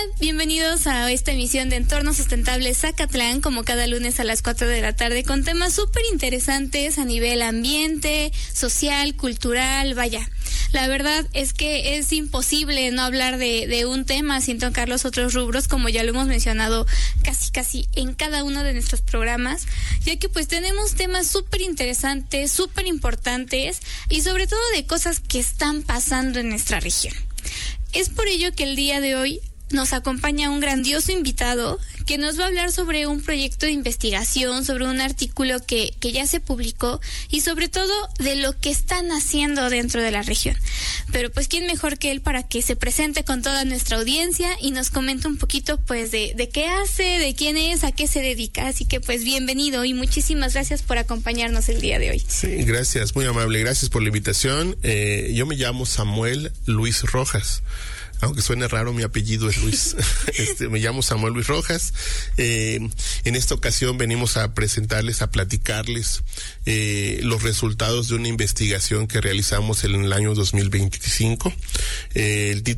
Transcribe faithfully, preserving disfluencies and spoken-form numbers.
bienvenidos a esta emisión de Entorno Sustentable Zacatlán, como cada lunes a las cuatro de la tarde, con temas súper interesantes a nivel ambiente, social, cultural, vaya. La verdad es que es imposible no hablar de, de un tema sin tocar los otros rubros, como ya lo hemos mencionado casi casi en cada uno de nuestros programas, ya que pues tenemos temas súper interesantes, súper importantes y sobre todo de cosas que están pasando en nuestra región. Es por ello que el día de hoy nos acompaña un grandioso invitado que nos va a hablar sobre un proyecto de investigación, sobre un artículo que, que ya se publicó y sobre todo de lo que están haciendo dentro de la región. Pero pues quién mejor que él para que se presente con toda nuestra audiencia y nos comente un poquito pues de, de qué hace, de quién es, a qué se dedica. Así que pues bienvenido y muchísimas gracias por acompañarnos el día de hoy. Sí, gracias, muy amable, gracias por la invitación. Eh, yo me llamo Samuel Luis Rojas. Aunque suene raro, mi apellido es Luis. este, me llamo Samuel Luis Rojas. Eh, en esta ocasión venimos a presentarles, a platicarles eh, los resultados de una investigación que realizamos en el año dos mil veinticinco. Eh, el título